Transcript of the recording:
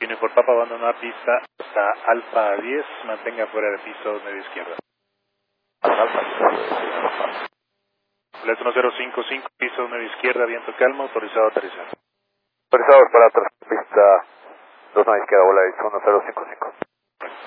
Tiene por Papa abandonar pista hasta Alfa 10, mantenga fuera de piso medio izquierda. Flight 1055, piso medio izquierda, viento calmo, autorizado a aterrizar. Autorizado para atrás, pista 2 izquierda, bola 1055.